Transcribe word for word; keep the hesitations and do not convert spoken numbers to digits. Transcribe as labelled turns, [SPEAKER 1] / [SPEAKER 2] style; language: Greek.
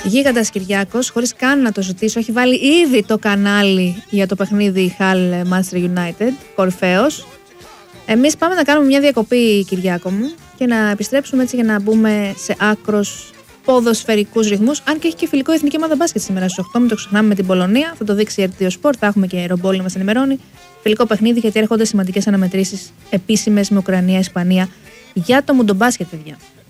[SPEAKER 1] Γίγαντας Κυριάκος, χωρίς καν να το ζητήσω, έχει βάλει ήδη το κανάλι για το παιχνίδι Hull Manchester United, κορυφαίος. Εμείς πάμε να κάνουμε μια διακοπή, Κυριάκο μου, και να επιστρέψουμε έτσι για να μπούμε σε άκρος ποδοσφαιρικούς ρυθμούς. Αν και έχει και φιλικό εθνική ομάδα μπάσκετ σήμερα στις οκτώ, μην το ξεχνάμε, με την Πολωνία. Θα το δείξει η αρ τι δύο Sport, θα έχουμε και ρομπόλι να μας ενημερώνει. Φιλικό παιχνίδι, γιατί έρχονται σημαντικές αναμετρήσεις επίσημες με Ουκρανία-Ισπανία για το μουντομπάσκετ, παιδιά.